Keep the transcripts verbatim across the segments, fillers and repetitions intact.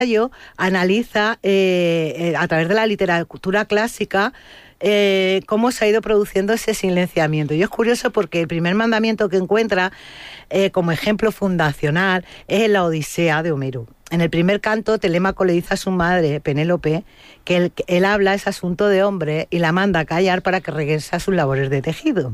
analiza eh, a través de la literatura clásica eh, cómo se ha ido produciendo ese silenciamiento. Y es curioso porque el primer mandamiento que encuentra eh, como ejemplo fundacional es en la Odisea de Homero. En el primer canto, Telémaco le dice a su madre, Penélope, que él, él habla es asunto de hombre y la manda a callar para que regrese a sus labores de tejido.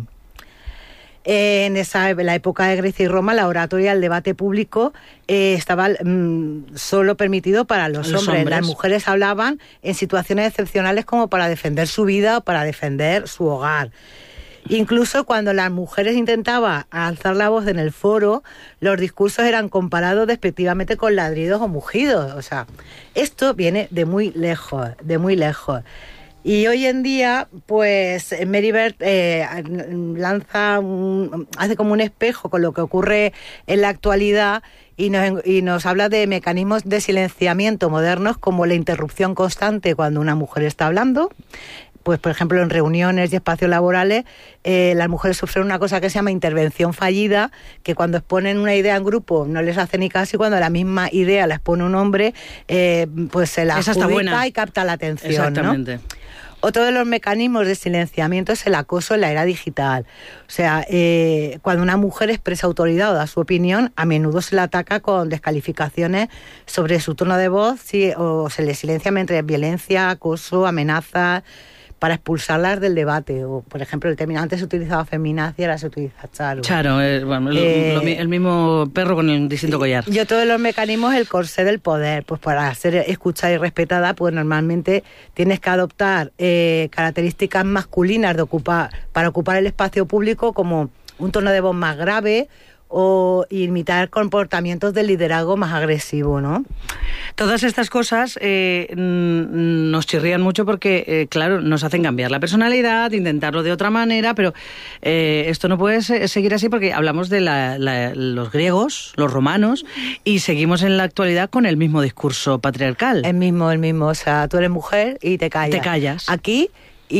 En esa, en la época de Grecia y Roma, la oratoria, el debate público, eh, estaba mmm, solo permitido para los, los hombres. hombres. Las mujeres hablaban en situaciones excepcionales como para defender su vida o para defender su hogar. Incluso cuando las mujeres intentaban alzar la voz en el foro, los discursos eran comparados despectivamente con ladridos o mugidos. O sea, esto viene de muy lejos, de muy lejos. Y hoy en día, pues, Merivert eh, lanza, un, hace como un espejo con lo que ocurre en la actualidad y nos, y nos habla de mecanismos de silenciamiento modernos como la interrupción constante cuando una mujer está hablando. Pues, por ejemplo, en reuniones y espacios laborales, eh, las mujeres sufren una cosa que se llama intervención fallida, que cuando exponen una idea en grupo no les hace ni caso y cuando la misma idea la expone un hombre, eh, pues se la adjudica y capta la atención. Exactamente. ¿No? Otro de los mecanismos de silenciamiento es el acoso en la era digital. O sea, eh, cuando una mujer expresa autoridad o da su opinión, a menudo se la ataca con descalificaciones sobre su tono de voz, sí, o se le silencia mediante violencia, acoso, amenazas, para expulsarlas del debate. O, por ejemplo, el término antes se utilizaba feminazi, ahora se utiliza charo. Charo, eh, bueno, eh, lo, lo, el mismo perro con el distinto collar. Y otro de los mecanismos es el corsé del poder. Pues para ser escuchada y respetada, pues normalmente tienes que adoptar eh, características masculinas de ocupar, para ocupar el espacio público, como un tono de voz más grave o imitar comportamientos de liderazgo más agresivo, ¿no? Todas estas cosas eh, nos chirrían mucho porque, eh, claro, nos hacen cambiar la personalidad, intentarlo de otra manera, pero eh, esto no puede seguir así porque hablamos de la, la, los griegos, los romanos, y seguimos en la actualidad con el mismo discurso patriarcal. El mismo, el mismo. O sea, tú eres mujer y te callas. Te callas. Aquí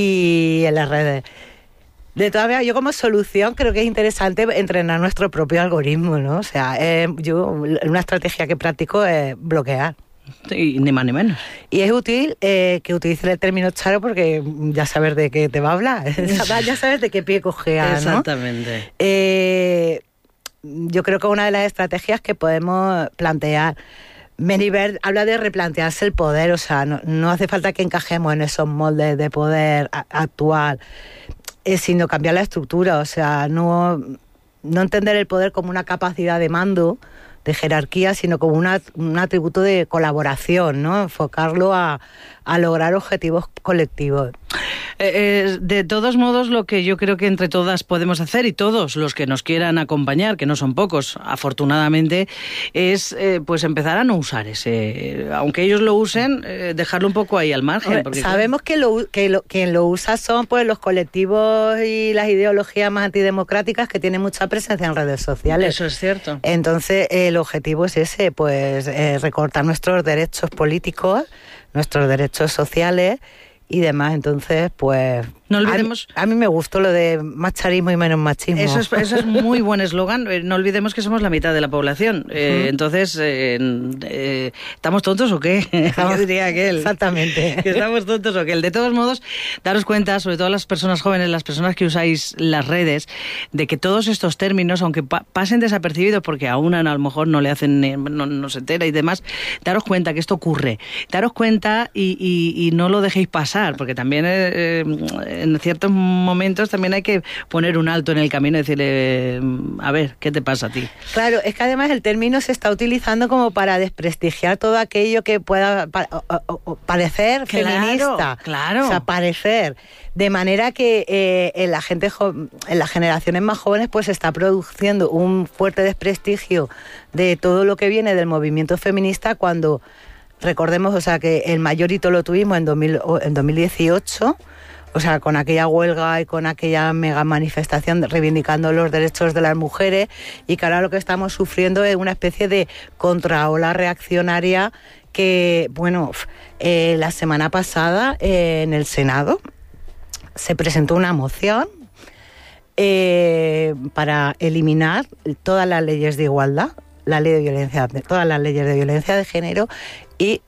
y en las redes. De todas maneras, yo como solución creo que es interesante entrenar nuestro propio algoritmo, ¿no? O sea, eh, yo una estrategia que practico es bloquear. Y ni más ni menos. Y es útil eh, que utilices el término charo porque ya sabes de qué te va a hablar, ya sabes de qué pie cojear, ¿no? Exactamente. Eh, yo creo que una de las estrategias que podemos plantear, Merivert habla de replantearse el poder, o sea, no, no hace falta que encajemos en esos moldes de poder a, actual, eh, sino cambiar la estructura, o sea, no, no entender el poder como una capacidad de mando, de jerarquía, sino como una, un atributo de colaboración, ¿no? Enfocarlo a, a lograr objetivos colectivos. Eh, eh, de todos modos, lo que yo creo que entre todas podemos hacer, y todos los que nos quieran acompañar, que no son pocos, afortunadamente, es eh, pues empezar a no usar ese, aunque ellos lo usen, eh, dejarlo un poco ahí al margen. Porque, sabemos claro, que, lo, que lo, quien lo usa son pues los colectivos y las ideologías más antidemocráticas que tienen mucha presencia en redes sociales. Eso es cierto. Entonces, eh, el objetivo es ese, pues eh, recortar nuestros derechos políticos, nuestros derechos sociales y demás. Entonces, pues no olvidemos, a, a mí me gustó lo de más charismo y menos machismo. Eso es, eso es muy buen eslogan. No olvidemos que somos la mitad de la población. Eh, uh-huh. Entonces, eh, eh, ¿estamos tontos o qué? Estamos, Yo diría aquel. Exactamente. Que estamos tontos o qué. De todos modos, daros cuenta, sobre todo las personas jóvenes, las personas que usáis las redes, de que todos estos términos, aunque pa- pasen desapercibidos porque a una a lo mejor no le hacen, no, no se entera y demás, daros cuenta que esto ocurre. Daros cuenta y, y, y no lo dejéis pasar, porque también eh, en ciertos momentos también hay que poner un alto en el camino y decirle, a ver, ¿qué te pasa a ti? Claro, es que además el término se está utilizando como para desprestigiar todo aquello que pueda pa- o, o, o parecer claro, feminista. Claro. O sea, parecer. De manera que eh, en, la gente jo- en las generaciones más jóvenes pues se está produciendo un fuerte desprestigio de todo lo que viene del movimiento feminista cuando, recordemos, o sea, que el mayor hito lo tuvimos en, dos mil, en dos mil dieciocho, o sea, con aquella huelga y con aquella mega manifestación reivindicando los derechos de las mujeres, y que ahora lo que estamos sufriendo es una especie de contraola reaccionaria que, bueno, eh, la semana pasada eh, en el Senado se presentó una moción eh, para eliminar todas las leyes de igualdad, la ley de violencia, todas las leyes de violencia de género, y